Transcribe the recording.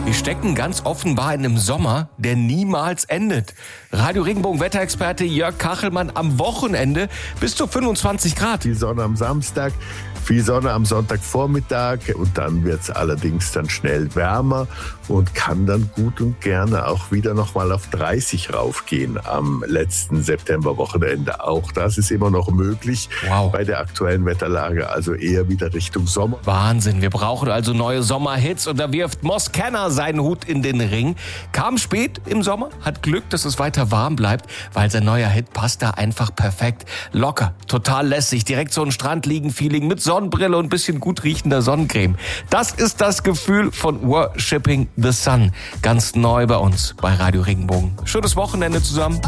Wir stecken ganz offenbar in einem Sommer, der niemals endet. Radio Regenbogen Wetterexperte Jörg Kachelmann am Wochenende bis zu 25 Grad. Die Sonne am Samstag, viel Sonne am Sonntagvormittag und dann wird es allerdings dann schnell wärmer und kann dann gut und gerne auch wieder nochmal auf 30 raufgehen am letzten Septemberwochenende. Auch das ist immer noch möglich bei der aktuellen Wetterlage, also eher wieder Richtung Sommer. Wahnsinn, wir brauchen also neue Sommerhits und da wirft Moss Kenner seinen Hut in den Ring. Kam spät im Sommer, hat Glück, dass es weiter warm bleibt, weil sein neuer Hit passt da einfach perfekt. Locker, total lässig, direkt so ein Strand-Liegen-Feeling mit Sonnenbrille und ein bisschen gut riechender Sonnencreme. Das ist das Gefühl von Worshipping the Sun. Ganz neu bei uns bei Radio Regenbogen. Schönes Wochenende zusammen.